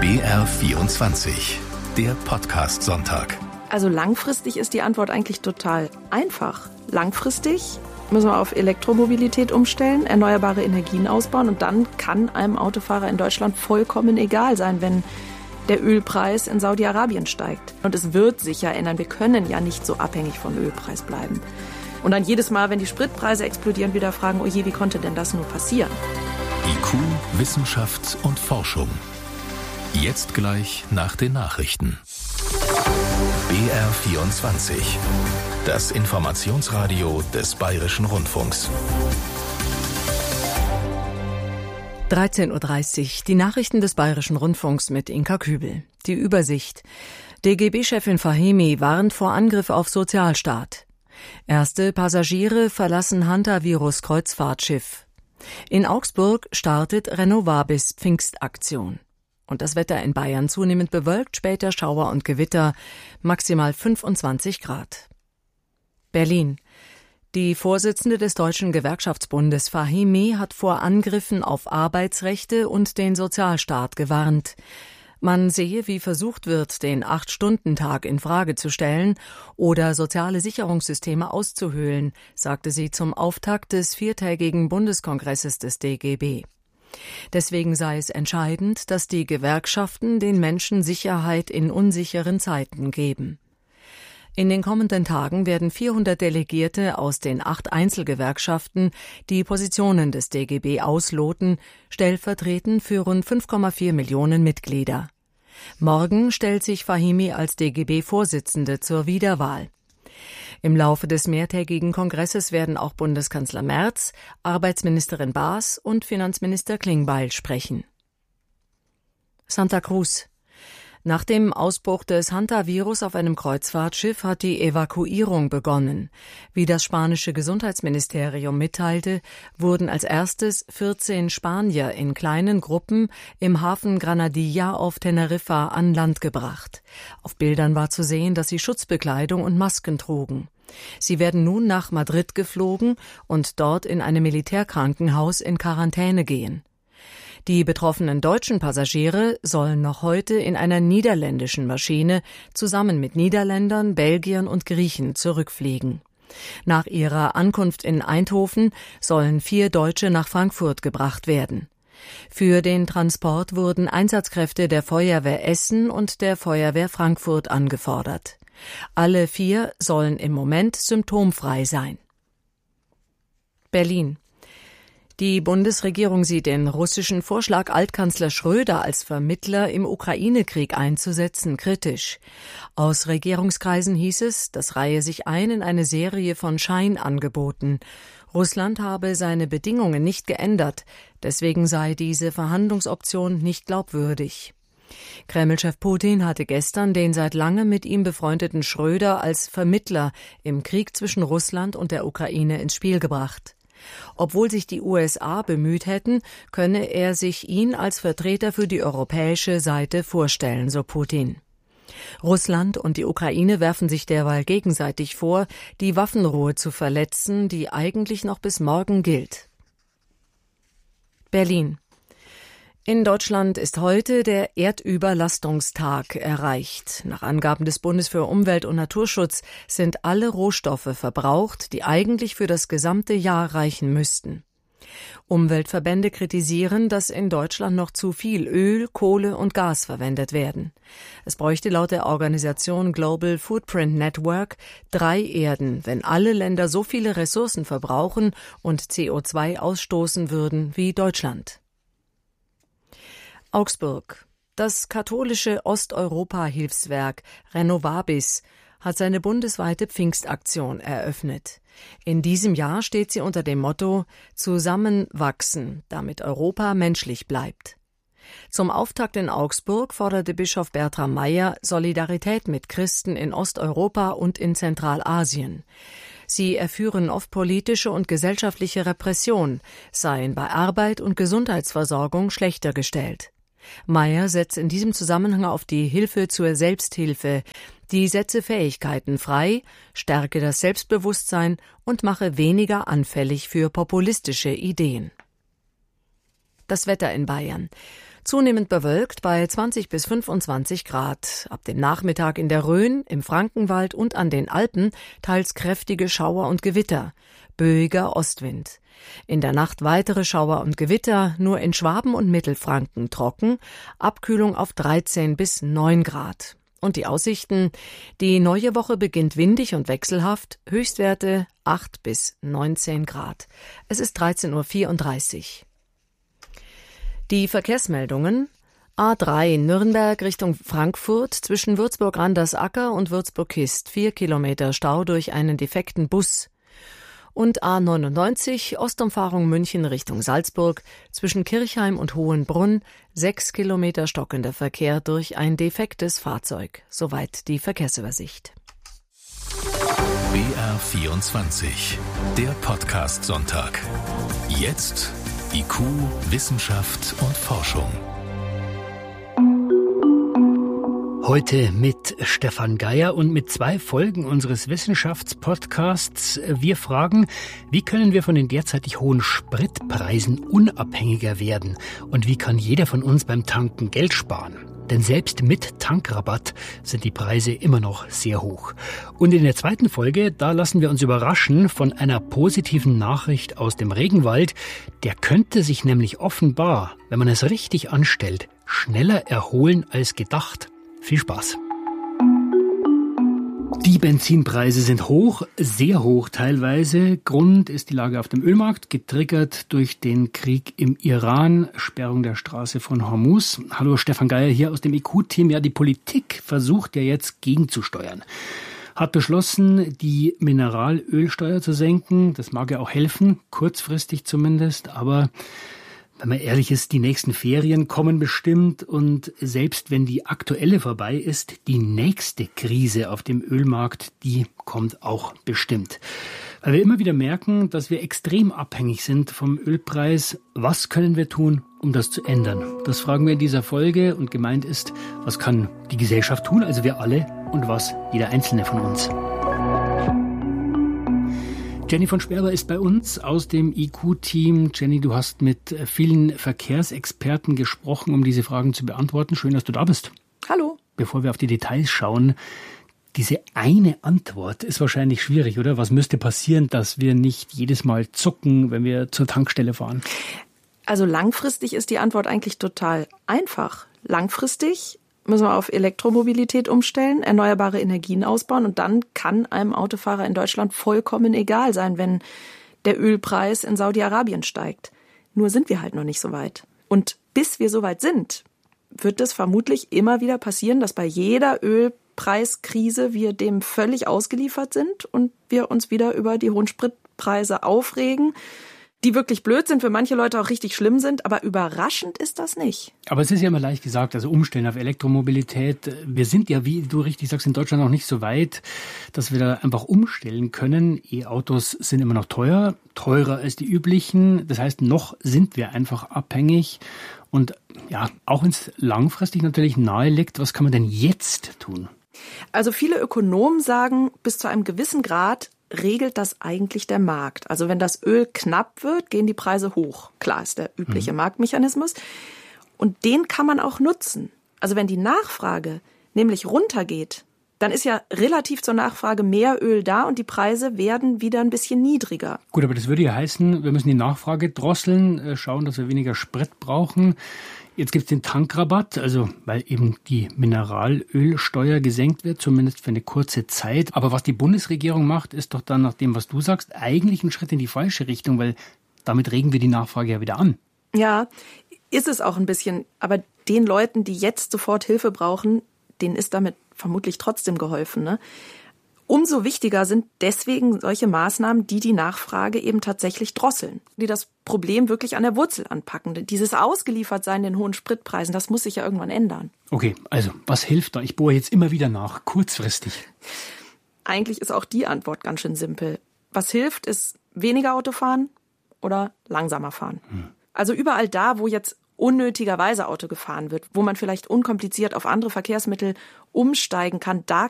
BR24, der Podcast-Sonntag. Also langfristig ist die Antwort eigentlich total einfach. Langfristig müssen wir auf Elektromobilität umstellen, erneuerbare Energien ausbauen und dann kann einem Autofahrer in Deutschland vollkommen egal sein, wenn der Ölpreis in Saudi-Arabien steigt. Und es wird sich ja ändern. Wir können ja nicht so abhängig vom Ölpreis bleiben. Und dann jedes Mal, wenn die Spritpreise explodieren, wieder fragen, oh je, wie konnte denn das nur passieren? IQ, Wissenschaft und Forschung. Jetzt gleich nach den Nachrichten. BR24, das Informationsradio des Bayerischen Rundfunks. 13:30 Uhr, die Nachrichten des Bayerischen Rundfunks mit Inka Kübel. Die Übersicht. DGB-Chefin Fahimi warnt vor Angriff auf Sozialstaat. Erste Passagiere verlassen Hantavirus-Kreuzfahrtschiff. In Augsburg startet Renovabis Pfingstaktion. Und das Wetter in Bayern zunehmend bewölkt, später Schauer und Gewitter, maximal 25 Grad. Berlin. Die Vorsitzende des Deutschen Gewerkschaftsbundes Fahimi hat vor Angriffen auf Arbeitsrechte und den Sozialstaat gewarnt. Man sehe, wie versucht wird, den 8-Stunden-Tag in Frage zu stellen oder soziale Sicherungssysteme auszuhöhlen, sagte sie zum Auftakt des 4-tägigen Bundeskongresses des DGB. Deswegen sei es entscheidend, dass die Gewerkschaften den Menschen Sicherheit in unsicheren Zeiten geben. In den kommenden Tagen werden 400 Delegierte aus den 8 Einzelgewerkschaften die Positionen des DGB ausloten, stellvertretend für rund 5,4 Millionen Mitglieder. Morgen stellt sich Fahimi als DGB-Vorsitzende zur Wiederwahl. Im Laufe des mehrtägigen Kongresses werden auch Bundeskanzler Merz, Arbeitsministerin Baas und Finanzminister Klingbeil sprechen. Santa Cruz. Nach dem Ausbruch des Hantavirus auf einem Kreuzfahrtschiff hat die Evakuierung begonnen. Wie das spanische Gesundheitsministerium mitteilte, wurden als erstes 14 Spanier in kleinen Gruppen im Hafen Granadilla auf Teneriffa an Land gebracht. Auf Bildern war zu sehen, dass sie Schutzbekleidung und Masken trugen. Sie werden nun nach Madrid geflogen und dort in einem Militärkrankenhaus in Quarantäne gehen. Die betroffenen deutschen Passagiere sollen noch heute in einer niederländischen Maschine zusammen mit Niederländern, Belgiern und Griechen zurückfliegen. Nach ihrer Ankunft in Eindhoven sollen 4 Deutsche nach Frankfurt gebracht werden. Für den Transport wurden Einsatzkräfte der Feuerwehr Essen und der Feuerwehr Frankfurt angefordert. Alle 4 sollen im Moment symptomfrei sein. Berlin. Die Bundesregierung sieht den russischen Vorschlag, Altkanzler Schröder als Vermittler im Ukraine-Krieg einzusetzen, kritisch. Aus Regierungskreisen hieß es, das reihe sich ein in eine Serie von Scheinangeboten. Russland habe seine Bedingungen nicht geändert, deswegen sei diese Verhandlungsoption nicht glaubwürdig. Kreml-Chef Putin hatte gestern den seit langem mit ihm befreundeten Schröder als Vermittler im Krieg zwischen Russland und der Ukraine ins Spiel gebracht. Obwohl sich die USA bemüht hätten, könne er sich ihn als Vertreter für die europäische Seite vorstellen, so Putin. Russland und die Ukraine werfen sich derweil gegenseitig vor, die Waffenruhe zu verletzen, die eigentlich noch bis morgen gilt. Berlin. In Deutschland ist heute der Erdüberlastungstag erreicht. Nach Angaben des Bundes für Umwelt und Naturschutz sind alle Rohstoffe verbraucht, die eigentlich für das gesamte Jahr reichen müssten. Umweltverbände kritisieren, dass in Deutschland noch zu viel Öl, Kohle und Gas verwendet werden. Es bräuchte laut der Organisation Global Footprint Network 3 Erden, wenn alle Länder so viele Ressourcen verbrauchen und CO2 ausstoßen würden wie Deutschland. Augsburg. Das katholische Osteuropa-Hilfswerk Renovabis hat seine bundesweite Pfingstaktion eröffnet. In diesem Jahr steht sie unter dem Motto Zusammenwachsen, damit Europa menschlich bleibt. Zum Auftakt in Augsburg forderte Bischof Bertram Meyer Solidarität mit Christen in Osteuropa und in Zentralasien. Sie erführen oft politische und gesellschaftliche Repression, seien bei Arbeit und Gesundheitsversorgung schlechter gestellt. Meyer setzt in diesem Zusammenhang auf die Hilfe zur Selbsthilfe, die setze Fähigkeiten frei, stärke das Selbstbewusstsein und mache weniger anfällig für populistische Ideen. Das Wetter in Bayern. Zunehmend bewölkt bei 20 bis 25 Grad. Ab dem Nachmittag in der Rhön, im Frankenwald und an den Alpen teils kräftige Schauer und Gewitter. Böiger Ostwind. In der Nacht weitere Schauer und Gewitter, nur in Schwaben und Mittelfranken trocken. Abkühlung auf 13 bis 9 Grad. Und die Aussichten: Die neue Woche beginnt windig und wechselhaft, Höchstwerte 8 bis 19 Grad. Es ist 13.34 Uhr. Die Verkehrsmeldungen: A3 Nürnberg Richtung Frankfurt zwischen Würzburg-Randersacker und Würzburg-Kist 4 Kilometer Stau durch einen defekten Bus. Und A99 Ostumfahrung München Richtung Salzburg zwischen Kirchheim und Hohenbrunn 6 Kilometer stockender Verkehr durch ein defektes Fahrzeug. Soweit die Verkehrsübersicht. BR24, der Podcast-Sonntag. Jetzt IQ, Wissenschaft und Forschung. Heute mit Stefan Geier und mit 2 Folgen unseres Wissenschaftspodcasts. Wir fragen, wie können wir von den derzeitig hohen Spritpreisen unabhängiger werden? Und wie kann jeder von uns beim Tanken Geld sparen? Denn selbst mit Tankrabatt sind die Preise immer noch sehr hoch. Und in der 2. Folge, da lassen wir uns überraschen von einer positiven Nachricht aus dem Regenwald. Der könnte sich nämlich offenbar, wenn man es richtig anstellt, schneller erholen als gedacht. Viel Spaß. Die Benzinpreise sind hoch, sehr hoch teilweise. Grund ist die Lage auf dem Ölmarkt, getriggert durch den Krieg im Iran, Sperrung der Straße von Hormuz. Hallo, Stefan Geier hier aus dem IQ-Team. Ja, die Politik versucht ja jetzt gegenzusteuern. Hat beschlossen, die Mineralölsteuer zu senken. Das mag ja auch helfen, kurzfristig zumindest, aber wenn man ehrlich ist, die nächsten Ferien kommen bestimmt und selbst wenn die aktuelle vorbei ist, die nächste Krise auf dem Ölmarkt, die kommt auch bestimmt. Weil wir immer wieder merken, dass wir extrem abhängig sind vom Ölpreis. Was können wir tun, um das zu ändern? Das fragen wir in dieser Folge und gemeint ist, was kann die Gesellschaft tun, also wir alle, und was jeder Einzelne von uns. Jenny von Sperber ist bei uns aus dem IQ-Team. Jenny, du hast mit vielen Verkehrsexperten gesprochen, um diese Fragen zu beantworten. Schön, dass du da bist. Hallo. Bevor wir auf die Details schauen, diese eine Antwort ist wahrscheinlich schwierig, oder? Was müsste passieren, dass wir nicht jedes Mal zucken, wenn wir zur Tankstelle fahren? Also langfristig ist die Antwort eigentlich total einfach. Langfristig müssen wir auf Elektromobilität umstellen, erneuerbare Energien ausbauen und dann kann einem Autofahrer in Deutschland vollkommen egal sein, wenn der Ölpreis in Saudi-Arabien steigt. Nur sind wir halt noch nicht so weit. Und bis wir so weit sind, wird es vermutlich immer wieder passieren, dass bei jeder Ölpreiskrise wir dem völlig ausgeliefert sind und wir uns wieder über die hohen Spritpreise aufregen, die wirklich blöd sind, für manche Leute auch richtig schlimm sind, aber überraschend ist das nicht. Aber es ist ja immer leicht gesagt, also umstellen auf Elektromobilität. Wir sind ja, wie du richtig sagst, in Deutschland noch nicht so weit, dass wir da einfach umstellen können. E-Autos sind immer noch teuer, teurer als die üblichen. Das heißt, noch sind wir einfach abhängig. Und ja, auch wenn es langfristig natürlich nahe liegt, was kann man denn jetzt tun? Also viele Ökonomen sagen, bis zu einem gewissen Grad regelt das eigentlich der Markt. Also wenn das Öl knapp wird, gehen die Preise hoch. Klar, ist der übliche Marktmechanismus. Und den kann man auch nutzen. Also wenn die Nachfrage nämlich runtergeht, dann ist ja relativ zur Nachfrage mehr Öl da und die Preise werden wieder ein bisschen niedriger. Gut, aber das würde ja heißen, wir müssen die Nachfrage drosseln, schauen, dass wir weniger Sprit brauchen. Jetzt gibt es den Tankrabatt, also weil eben die Mineralölsteuer gesenkt wird, zumindest für eine kurze Zeit. Aber was die Bundesregierung macht, ist doch dann nach dem, was du sagst, eigentlich ein Schritt in die falsche Richtung, weil damit regen wir die Nachfrage ja wieder an. Ja, ist es auch ein bisschen. Aber den Leuten, die jetzt sofort Hilfe brauchen, denen ist damit vermutlich trotzdem geholfen, ne? Umso wichtiger sind deswegen solche Maßnahmen, die die Nachfrage eben tatsächlich drosseln, die das Problem wirklich an der Wurzel anpacken. Dieses Ausgeliefertsein den hohen Spritpreisen, das muss sich ja irgendwann ändern. Okay, also was hilft da? Ich bohre jetzt immer wieder nach, kurzfristig. Eigentlich ist auch die Antwort ganz schön simpel. Was hilft, ist weniger Auto fahren oder langsamer fahren. Also überall da, wo jetzt unnötigerweise Auto gefahren wird, wo man vielleicht unkompliziert auf andere Verkehrsmittel umsteigen kann, da